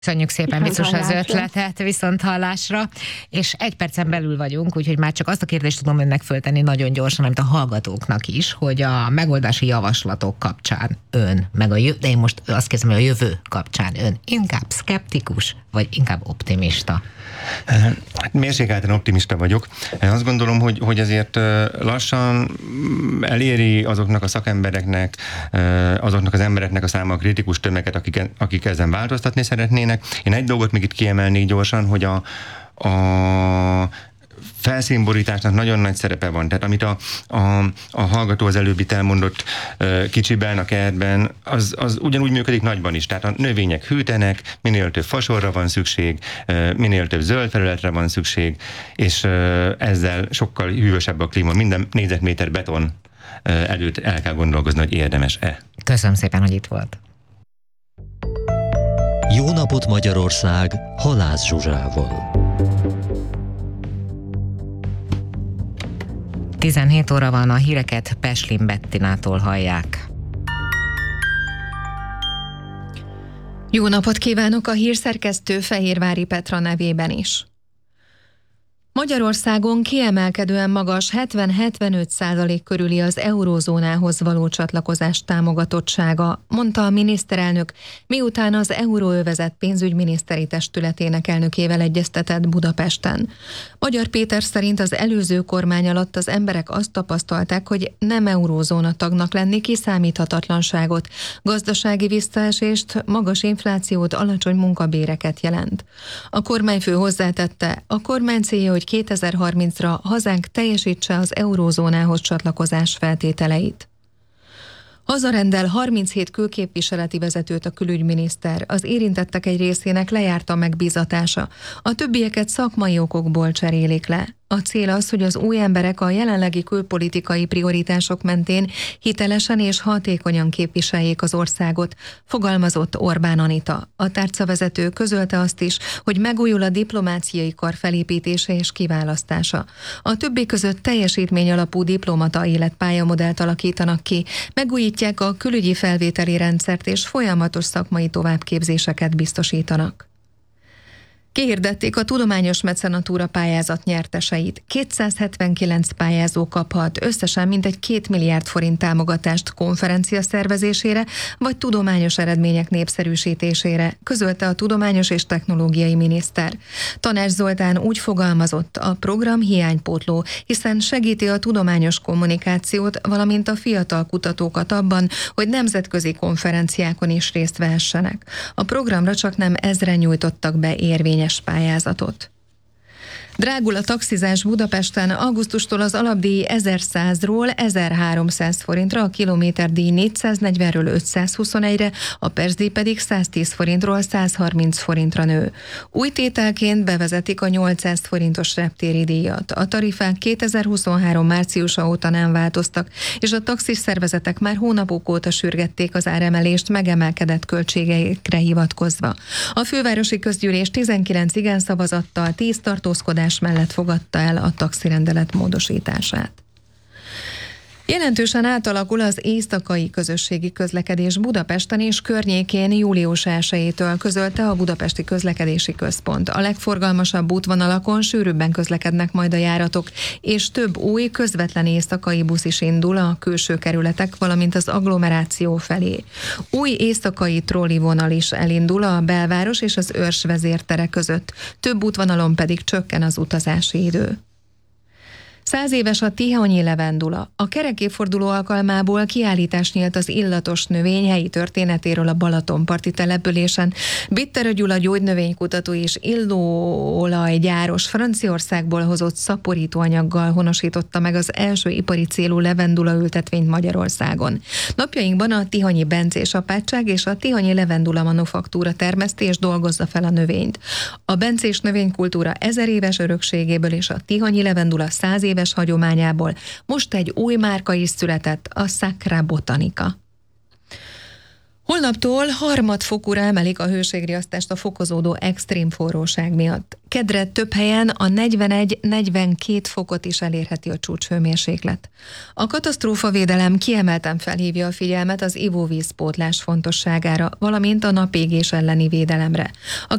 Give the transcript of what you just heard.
Köszönjük szépen, Viszont biztos az hallásra. ötletet, viszont hallásra, és egy percen belül vagyunk, úgyhogy már csak azt a kérdést tudom önnek föltenni nagyon gyorsan, amit a hallgatóknak is, hogy a megoldási javaslatok kapcsán ön, meg de én most azt kezdem, hogy a jövő kapcsán ön inkább szkeptikus, vagy inkább optimista? Hát mérsékelten optimista vagyok. Azt gondolom, hogy azért lassan eléri azoknak a szakembereknek, azoknak az embereknek a száma a kritikus tömeget, akik ezen változtatni szeretnének. Én egy dolgot még itt kiemelnék gyorsan, hogy a felszínborításnak nagyon nagy szerepe van. Tehát amit a hallgató az előbb itt elmondott kicsiben, a kertben, az ugyanúgy működik nagyban is. Tehát a növények hűtenek, minél több fasorra van szükség, minél több zöld felületre van szükség, és ezzel sokkal hűvösebb a klíma. Minden négyzetméter beton előtt el kell gondolkozni, hogy érdemes-e. Köszönöm szépen, hogy itt volt. Jó napot Magyarország, Halász Zsuzsával. 17 óra van, a híreket Peslin Bettinától hallják. Jó napot kívánok, a hírszerkesztő Fehérvári Petra nevében is. Magyarországon kiemelkedően magas 70-75% körüli az eurózónához való csatlakozás támogatottsága, mondta a miniszterelnök, miután az Euróövezet pénzügyminiszteri testületének elnökével egyeztetett Budapesten. Magyar Péter szerint az előző kormány alatt az emberek azt tapasztalták, hogy nem eurózóna tagnak lenni kiszámíthatatlanságot, gazdasági visszaesést, magas inflációt, alacsony munkabéreket jelent. A kormányfő hozzátette, a kormány célja, hogy 2030-ra hazánk teljesítse az eurózónához csatlakozás feltételeit. Hazarendel 37 külképviseleti vezetőt a külügyminiszter, az érintettek egy részének lejárt a megbízatása, a többieket szakmai okokból cserélik le. A cél az, hogy az új emberek a jelenlegi külpolitikai prioritások mentén hitelesen és hatékonyan képviseljék az országot, fogalmazott Orbán Anita. A tárcavezető közölte azt is, hogy megújul a diplomáciai kar felépítése és kiválasztása. A többi között teljesítmény alapú diplomata életpályamodellt alakítanak ki, megújítják a külügyi felvételi rendszert és folyamatos szakmai továbbképzéseket biztosítanak. Kihirdették a tudományos mecenatúra pályázat nyerteseit. 279 pályázó kaphat összesen mintegy 2 milliárd forint támogatást konferencia szervezésére vagy tudományos eredmények népszerűsítésére, közölte a tudományos és technológiai miniszter. Tanács Zoltán úgy fogalmazott, a program hiánypótló, hiszen segíti a tudományos kommunikációt, valamint a fiatal kutatókat abban, hogy nemzetközi konferenciákon is részt vehessenek. A programra csaknem 1000-en nyújtottak be érvényes pályázatot. Drágul a taxizás Budapesten, augusztustól az alapdíj 1100-ról 1300 forintra, a kilométerdíj 440-ről 521-re, a percdíj pedig 110 forintról 130 forintra nő. Új tételként bevezetik a 800 forintos reptéri díjat. A tarifák 2023 márciusa óta nem változtak, és a taxis szervezetek már hónapok óta sürgették az áremelést megemelkedett költségeikre hivatkozva. A fővárosi közgyűlés 19 igen szavazattal, 10 tartózkodás mellett fogadta el a taxirendelet módosítását. Jelentősen átalakul az éjszakai közösségi közlekedés Budapesten és környékén július 1-től, közölte a Budapesti Közlekedési Központ. A legforgalmasabb útvonalakon sűrűbben közlekednek majd a járatok, és több új közvetlen éjszakai busz is indul a külső kerületek, valamint az agglomeráció felé. Új éjszakai trollivonal is elindul a belváros és az Őrs vezértere között. Több útvonalon pedig csökken az utazási idő. 100 éves a tihanyi levendula. A kerekévforduló alkalmából kiállítás nyílt az illatos növény helyi történetéről a Balatonparti településen. Bitter Gyula gyógynövénykutató és illóolajgyáros Franciaországból hozott szaporítóanyaggal honosította meg az első ipari célú levendula ültetvényt Magyarországon. Napjainkban a tihanyi bencés apátság és a tihanyi levendula manufaktúra termeszti és dolgozza fel a növényt. A bencés növénykultúra 1000 éves örökségéből és a tihanyi levendula 100 éves hagyományából most egy új márka is született, a Sacra Botanica. Holnaptól harmadfokúra emelik a hőségriasztást a fokozódó extrém forróság miatt. Kedre több helyen a 41-42 fokot is elérheti a csúcshőmérséklet. A katasztrófavédelem kiemelten felhívja a figyelmet az ivóvízpótlás fontosságára, valamint a napégés elleni védelemre. A